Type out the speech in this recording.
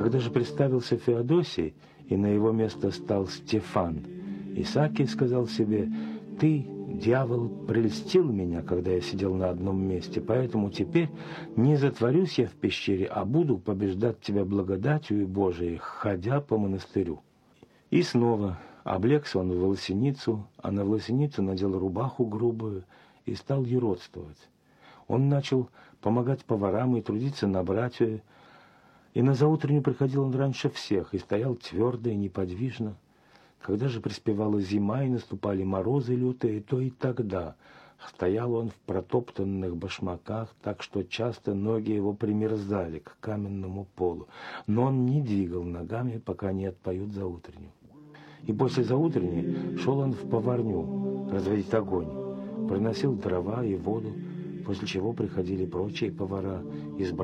Когда же представился Феодосий, и на его место стал Стефан, Исаакий сказал себе: «Ты, дьявол, прельстил меня, когда я сидел на одном месте, поэтому теперь не затворюсь я в пещере, а буду побеждать тебя благодатью Божией, ходя по монастырю». И снова облегся он в волосиницу, а на волосиницу надел рубаху грубую и стал юродствовать. Он начал помогать поварам и трудиться на братью, и на заутреннюю приходил он раньше всех и стоял твердо и неподвижно. Когда же приспевала зима и наступали морозы лютые, то и тогда стоял он в протоптанных башмаках, так что часто ноги его примерзали к каменному полу, но он не двигал ногами, пока не отпоют заутреннюю. И после заутренней шел он в поварню разводить огонь, приносил дрова и воду, после чего приходили прочие повара из